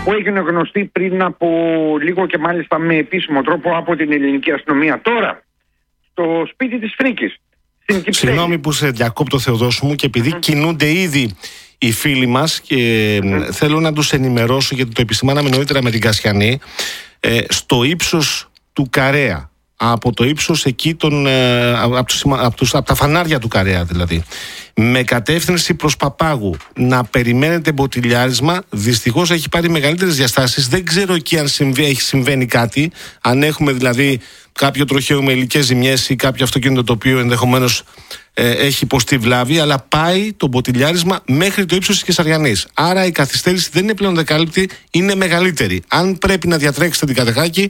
που έγινε γνωστή πριν από λίγο και μάλιστα με επίσημο τρόπο από την ελληνική αστυνομία. Τώρα, στο σπίτι της Φρίκης, στην Κυψέλη. Συγγνώμη που σε διακόπτω, Θεοδόσου μου, και επειδή κινούνται ήδη οι φίλοι μας και θέλω να τους ενημερώσω, γιατί το επισημάναμε νωρίτερα με την Κασιανή, στο ύψος του Καρέα, από το ύψος εκεί από τα φανάρια του Καρέα δηλαδή, με κατεύθυνση προς Παπάγου, να περιμένετε μποτιλιάρισμα. Δυστυχώς έχει πάρει μεγαλύτερες διαστάσεις. Δεν ξέρω εκεί αν συμβαίνει κάτι, αν έχουμε δηλαδή κάποιο τροχαίο με υλικές ζημιές ή κάποιο αυτοκίνητο το οποίο ενδεχομένως έχει υποστεί βλάβη, αλλά πάει το μποτιλιάρισμα μέχρι το ύψος της Κεσαριανής. Άρα η καθυστέρηση δεν είναι πλέον δεκάλεπτη, είναι μεγαλύτερη. Αν πρέπει να διατρέξετε την Κατεχάκη,